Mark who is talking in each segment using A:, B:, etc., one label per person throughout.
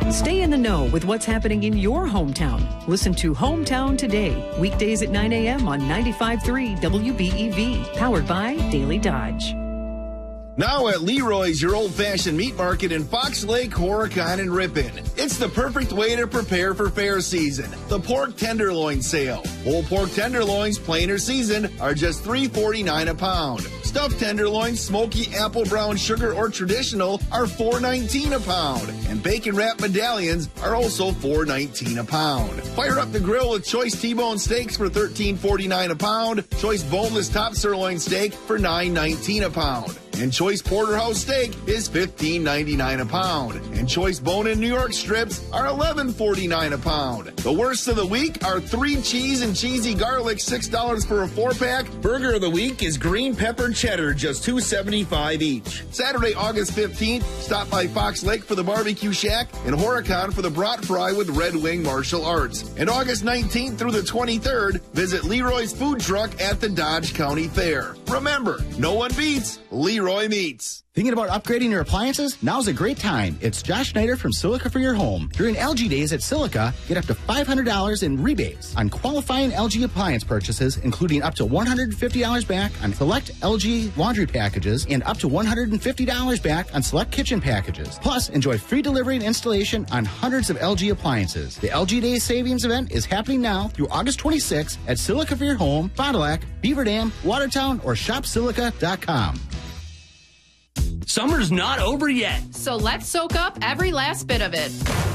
A: Stay in the know with what's happening in your hometown. Listen to Hometown Today, weekdays at 9 a.m. on 95.3 WBEV, powered by Daily Dodge.
B: Now at Leroy's, your old-fashioned meat market in Fox Lake, Horicon, and Ripon. It's the perfect way to prepare for fair season. The pork tenderloin sale. Whole pork tenderloins, plain or seasoned, are just $3.49 a pound. Stuffed tenderloins, smoky apple brown sugar or traditional, are $4.19 a pound. And bacon wrap medallions are also $4.19 a pound. Fire up the grill with choice T-bone steaks for $13.49 a pound. Choice boneless top sirloin steak for $9.19 a pound. And choice porterhouse steak is $15.99 a pound. And choice bone-in New York strips are $11.49 a pound. The worst of the week are 3 cheese and cheesy garlic, $6 for a 4-pack. Burger of the week is green pepper cheddar, just $2.75 each. Saturday, August 15th, stop by Fox Lake for the Barbecue Shack and Horicon for the brat fry with Red Wing Martial Arts. And August 19th through the 23rd, visit Leroy's Food Truck at the Dodge County Fair. Remember, no one beats Leroy Meats.
C: Thinking about upgrading your appliances? Now's a great time. It's Josh Schneider from Silica for your home. During LG Days at Silica, get up to $500 in rebates on qualifying LG appliance purchases, including up to $150 back on select LG laundry packages and up to $150 back on select kitchen packages. Plus, enjoy free delivery and installation on hundreds of LG appliances. The LG Days Savings event is happening now through August 26th at Silica for your home, Fond du Lac, Beaver Dam, Watertown, or shopsilica.com.
D: Summer's not over yet,
E: so let's soak up every last bit of it.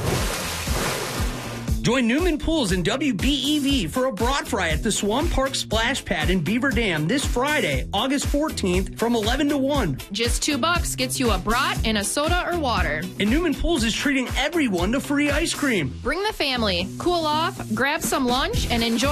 D: Join Newman Pools and WBEV for a brat fry at the Swan Park Splash Pad in Beaver Dam this Friday, August 14th from 11 to 1.
E: Just $2 gets you a brat and a soda or water.
D: And Newman Pools is treating everyone to free ice cream.
E: Bring the family, cool off, grab some lunch, and enjoy